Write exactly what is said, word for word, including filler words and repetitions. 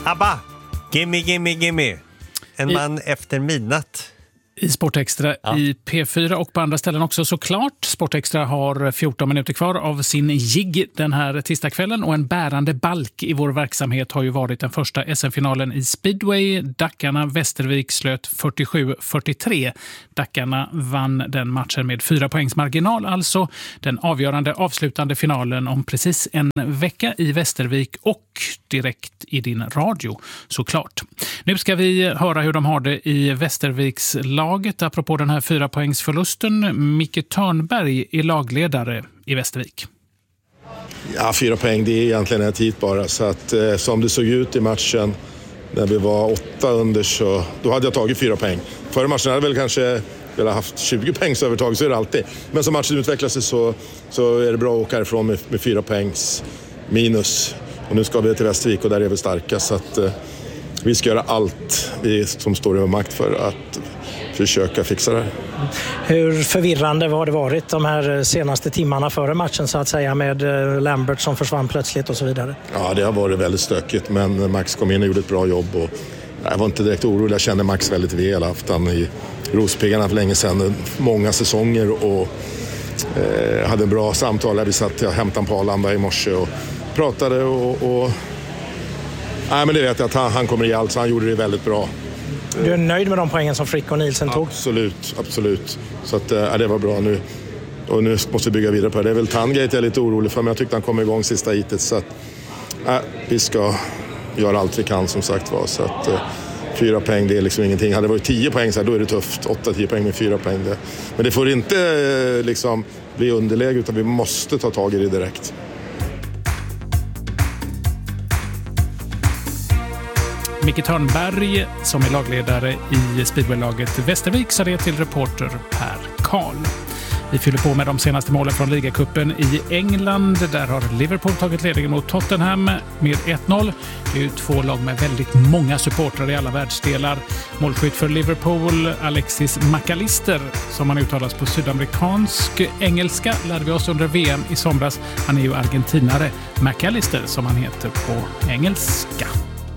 ABBA, gimme, gimme, gimme. En I, man efter midnatt. I Sportextra ja. I P fyra och på andra ställen också såklart. Sportextra har fjorton minuter kvar av sin gig den här tisdagskvällen och en bärande balk i vår verksamhet har ju varit den första S M-finalen i speedway. Dackarna Västervik slöt fyrtiosju fyrtiotre. Dackarna vann den matchen med fyra poängs marginal, alltså den avgörande avslutande finalen om precis en vecka i Västervik och direkt i din radio såklart. Nu ska vi höra hur de har det i Västerviks laget apropå den här fyra poängsförlusten. Micke Törnberg är lagledare i Västervik. Ja, fyra poäng, det är egentligen ett hit bara. Så att eh, som det såg ut i matchen när vi var åtta under så då hade jag tagit fyra poäng. Förra matchen hade jag väl kanske velat haft tjugo poängs övertag, så är det alltid. Men som matchen utvecklar sig så, så är det bra att åka ifrån med, med fyra poängs minus. Och nu ska vi till Västervik och där är vi starka, så att eh, vi ska göra allt vi som står i makt för att försöka fixa det. Hur förvirrande har det varit de här senaste timmarna före matchen så att säga, med Lambert som försvann plötsligt och så vidare? Ja, det har varit väldigt stökigt, men Max kom in och gjorde ett bra jobb och jag var inte direkt orolig. Jag kände Max väldigt väl. Haft han i Rospiggarna för länge sedan, många säsonger, och eh, hade en bra samtal. Vi satt och hämtade på Arlanda i morse och pratade och, och nej, men det vet jag att han, han kommer i allt, så han gjorde det väldigt bra. Du är nöjd med de poängen som Frick och Nielsen tog? Absolut, absolut. Så att, äh, det var bra nu. Och nu måste vi bygga vidare på det. Det är väl Tangate jag är lite orolig för, men jag tyckte han kom igång sista hitet. Så att äh, vi ska göra allt vi kan som sagt var. Så att äh, fyra poäng, det är liksom ingenting. Hade det varit tio poäng så här, då är det tufft. Åtta, tio poäng med fyra poäng. Det. Men det får inte äh, liksom bli underläge, utan vi måste ta tag i det direkt. Micke Törnberg som är lagledare i speedwaylaget Västervik sa det till reporter Per Karl. Vi fyller på med de senaste målen från ligacupen i England. Där har Liverpool tagit ledningen mot Tottenham med ett noll. Det är ju två lag med väldigt många supportrar i alla världsdelar. Målskytt för Liverpool, Alexis McAllister, som han uttalas på sydamerikansk engelska, lärde vi oss under V M i somras. Han är ju argentinare, McAllister som han heter på engelska.